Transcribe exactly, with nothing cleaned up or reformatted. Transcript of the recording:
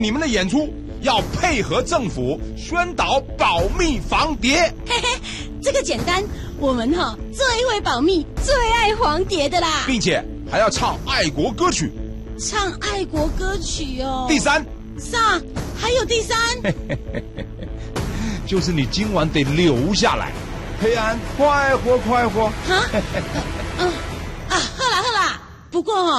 你们的演出要配合政府宣导保密防谍。 嘿嘿，这个简单，我们哈、哦、最会保密，最爱黄蝶的啦， 并且还要唱爱国歌曲， 唱爱国歌曲哦。 第三， 啥？还有第三？ 就是你今晚得留下来。黑安，快活快活！ 哈，嗯啊，好啦好啦，不过哦。